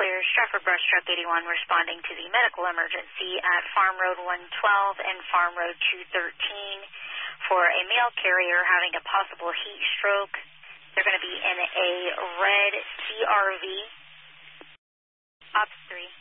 clear. Stratford Brush Truck 81 responding to the medical emergency at Farm Road 112 and Farm Road 213 for a male carrier having a possible heat stroke. They're going to be in a red CRV. Ops 3.